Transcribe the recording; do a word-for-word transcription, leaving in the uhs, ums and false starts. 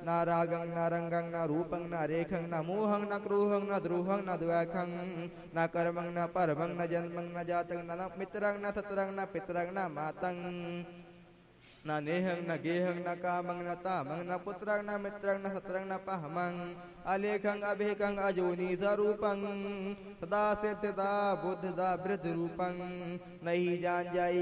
ना रागं न रंगं न रूपं न रेखं न मोहं न क्रोहं न द्रोहं न द्वैखं न कर्मं न परमं न जन्मं न जातं न मित्रं न सत्रं न पितरं न मातं न नेहं न गेहं न कामं न तामं न पुत्रं न मित्रं न सत्रं न पहमं अलेखं अभेखं अजोनि स्वरूपं सदा सिद्धदा बुद्धदा वृद्ध रूपं नहीं जान जाई